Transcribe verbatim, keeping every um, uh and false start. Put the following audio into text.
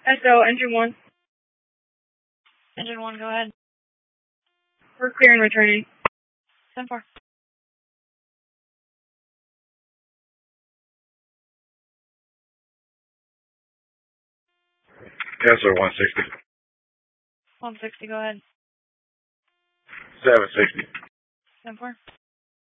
S O, engine one. Engine one, go ahead. We're clear and returning. ten four. Yes, sir, one sixty. one sixty, go ahead. seven sixty. ten four.